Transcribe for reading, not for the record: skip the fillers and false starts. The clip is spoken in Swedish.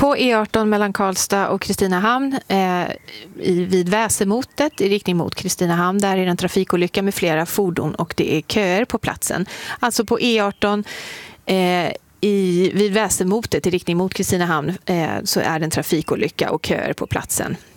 På E18 mellan Karlstad och Kristinehamn vid Väsemotet i riktning mot Kristinehamn, där är en trafikolycka med flera fordon och det är köer på platsen. Alltså på E18 vid Väsemotet i riktning mot Kristinehamn så är det en trafikolycka och köer på platsen.